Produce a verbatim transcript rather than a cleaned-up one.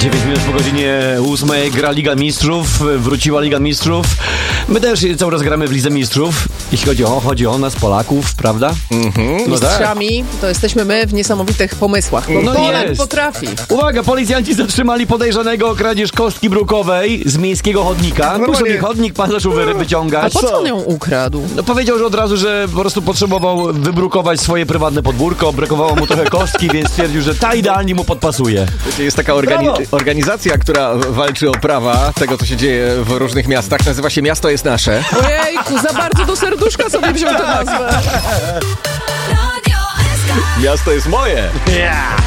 dziewięć minut po godzinie ósmej gra Liga Mistrzów, wróciła Liga Mistrzów. My też cały czas gramy w Lidze Mistrzów, jeśli chodzi o, chodzi o nas, Polaków, prawda? Mhm. No tak. Mistrzami to jesteśmy my w niesamowitych pomysłach, bo No Polak jest. potrafi. Uwaga, policjanci zatrzymali podejrzanego o kradzież kostki brukowej z miejskiego chodnika. Tu Normalnie. sobie chodnik pan zaczął wy- A wyciągać. po co on ją ukradł? No powiedział, że od razu, że po prostu potrzebował wybrukować swoje prywatne podwórko, brakowało mu trochę kostki, więc stwierdził, że ta idealnie mu podpasuje. Jest taka organi- Brawo. organizacja, która walczy o prawa tego, co się dzieje w różnych miastach. Nazywa się Miasto jest nasze. Ojejku, za bardzo do serduszka sobie wziął tę nazwę. Miasto jest moje. Yeah.